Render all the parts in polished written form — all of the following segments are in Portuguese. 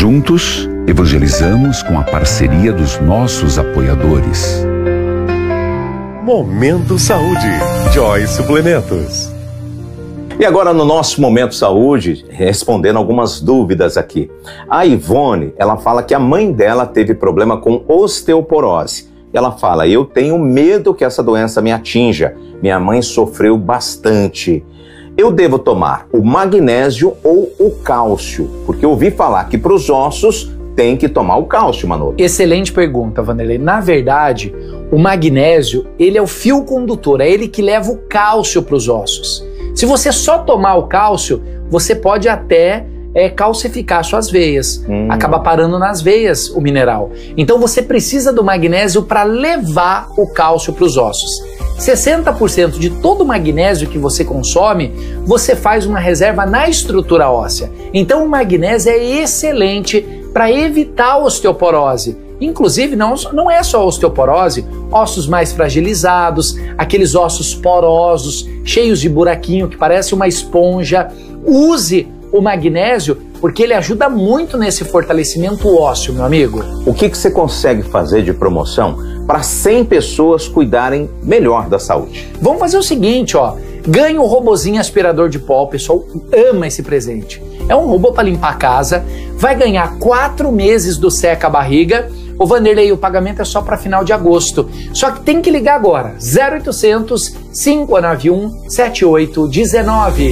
Juntos, evangelizamos com a parceria dos nossos apoiadores. Momento Saúde, Joy Suplementos. E agora no nosso Momento Saúde, respondendo algumas dúvidas aqui. A Ivone, ela fala que a mãe dela teve problema com osteoporose. Ela fala, eu tenho medo que essa doença me atinja. Minha mãe sofreu bastante. Eu devo tomar o magnésio ou o cálcio? Porque eu ouvi falar que para os ossos tem que tomar o cálcio, Manolo. Excelente pergunta, Vanderlei. Na verdade, o magnésio, ele é o fio condutor, é ele que leva o cálcio para os ossos. Se você só tomar o cálcio, você pode até calcificar suas veias. Acaba parando nas veias o mineral. Então você precisa do magnésio para levar o cálcio para os ossos. 60% de todo o magnésio que você consome, você faz uma reserva na estrutura óssea. Então o magnésio é excelente para evitar a osteoporose. Inclusive, não é só a osteoporose, ossos mais fragilizados, aqueles ossos porosos, cheios de buraquinho que parece uma esponja. Use o magnésio porque ele ajuda muito nesse fortalecimento ósseo, meu amigo. O que você consegue fazer de promoção para 100 pessoas cuidarem melhor da saúde? Vamos fazer o seguinte, ó. Ganha um robozinho aspirador de pó, o pessoal ama esse presente. É um robô para limpar a casa, vai ganhar 4 meses do Seca a Barriga. Ô Vanderlei, o pagamento é só para final de agosto. Só que tem que ligar agora, 0800 591 7819.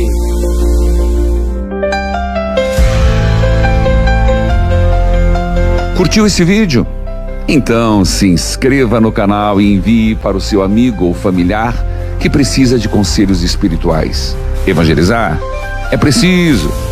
Curtiu esse vídeo? Então se inscreva no canal e envie para o seu amigo ou familiar que precisa de conselhos espirituais. Evangelizar é preciso.